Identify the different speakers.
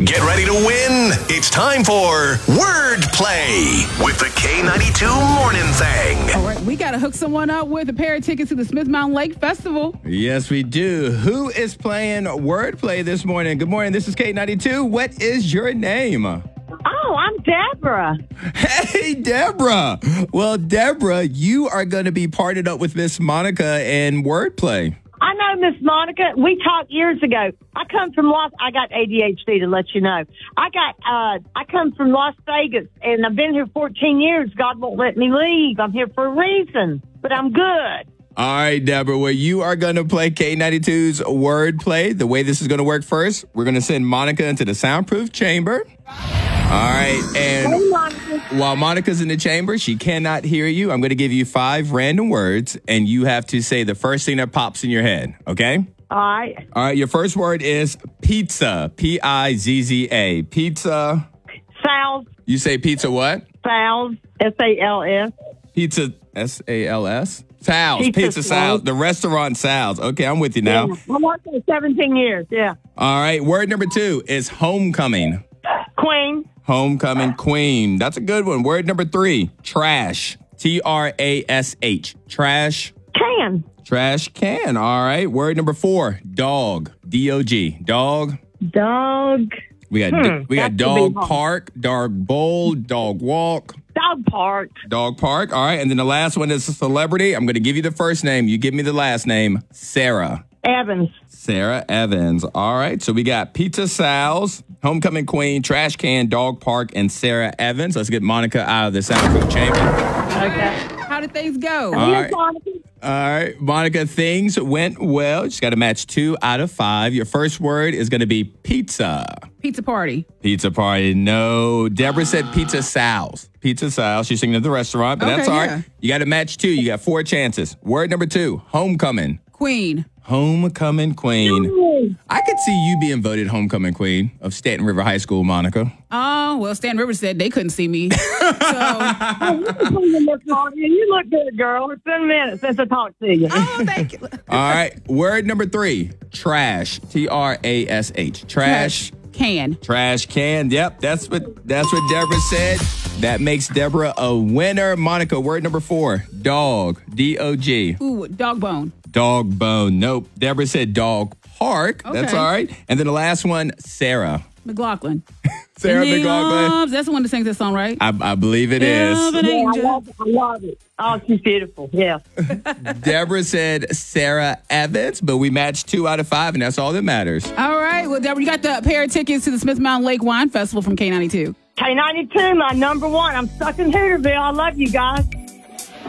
Speaker 1: Get ready to win. It's time for Wordplay with the K92 Morning Thing.
Speaker 2: All right, we got to hook someone up with a pair of tickets to the Smith Mountain Lake Festival.
Speaker 3: Yes, we do. Who is playing Wordplay this morning? Good morning. This is K92. What is your name?
Speaker 4: Oh, I'm Deborah.
Speaker 3: Hey, Deborah. Well, Deborah, you are going to be partnered up with Miss Monica in Wordplay.
Speaker 4: I know Miss Monica. We talked years ago. I come from I got ADHD to let you know. I come from Las Vegas, and I've been here 14 years. God won't let me leave. I'm here for a reason, but I'm good.
Speaker 3: All right, Deborah. Well, you are going to play K92's Wordplay. The way this is going to work first, we're going to send Monica into the soundproof chamber. All right, and while Monica's in the chamber, she cannot hear you. I'm going to give you 5 random words, and you have to say the first thing that pops in your head, okay?
Speaker 4: All right.
Speaker 3: All right, your first word is pizza, P-I-Z-Z-A. Pizza.
Speaker 4: Sal's.
Speaker 3: You say pizza what?
Speaker 4: Sal's, S-A-L-S.
Speaker 3: Pizza, S-A-L-S? Sal's, Pizza Sal's, the restaurant Sal's. Okay, I'm with you now.
Speaker 4: Yeah. I worked for 17 years, yeah.
Speaker 3: All right, word number 2 is homecoming.
Speaker 4: Queen.
Speaker 3: Homecoming queen. That's a good one. Word number 3, trash. T-R-A-S-H. Trash.
Speaker 4: Can.
Speaker 3: Trash can. All right. Word number 4, dog. D-O-G. Dog.
Speaker 4: Dog.
Speaker 3: We got dog park, dog bowl, dog walk.
Speaker 4: Dog park.
Speaker 3: Dog park. All right. And then the last one is a celebrity. I'm going to give you the first name. You give me the last name. Sarah.
Speaker 4: Evans.
Speaker 3: Sarah Evans. All right. So we got Pizza Sal's, Homecoming Queen, Trash Can, Dog Park, and Sarah Evans. Let's get Monica out of the soundproof chamber.
Speaker 4: Okay.
Speaker 2: How did things go?
Speaker 3: All right. All right. Monica, things went well. Just got to match 2 out of 5. Your first word is going to be pizza.
Speaker 2: Pizza party.
Speaker 3: Pizza party. No. Deborah said Pizza Sal's. Pizza Sal's. She's singing at the restaurant, but that's all right.
Speaker 2: Yeah.
Speaker 3: You got to match 2. You got 4 chances. Word number 2, homecoming.
Speaker 2: Queen.
Speaker 3: Homecoming queen. I could see you being voted homecoming queen of Stanton River High School, Monica.
Speaker 2: Oh, well, Stanton River said they couldn't see me.
Speaker 4: You look good, girl. It's been a minute since I talked to you.
Speaker 2: Oh, thank you.
Speaker 3: All right. Word number 3, trash. T-R-A-S-H. Trash.
Speaker 2: Can.
Speaker 3: Trash can. Yep, that's what Deborah said. That makes Deborah a winner. Monica, word number 4, dog. D-O-G.
Speaker 2: Ooh, dog bone.
Speaker 3: Dog bone. Nope. Deborah said dog park.
Speaker 2: Okay.
Speaker 3: That's all right. And then the last one, Sarah.
Speaker 2: McLaughlin.
Speaker 3: Sarah McLaughlin.
Speaker 2: That's the one that sings that song, right?
Speaker 3: I believe it is.
Speaker 4: I love it. Oh, she's beautiful. Yeah.
Speaker 3: Deborah said Sarah Evans, but we matched 2 out of 5, and that's all that matters.
Speaker 2: All right. Well, Deborah, you got the pair of tickets to the Smith Mountain Lake Wine Festival from K92.
Speaker 4: K92, my number 1. I'm stuck in Hooterville. I love you guys.